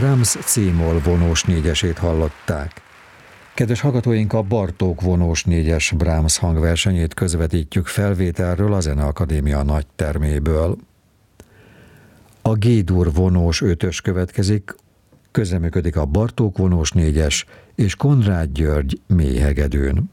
Brahms C-moll vonós négyesét hallották. Kedves hallgatóink, a Bartók vonós négyes Brahms hangversenyét közvetítjük felvételről a Zeneakadémia nagy terméből. A G-dur vonós ötös következik, közreműködik a Bartók vonós négyes és Konrád György mélyhegedűn.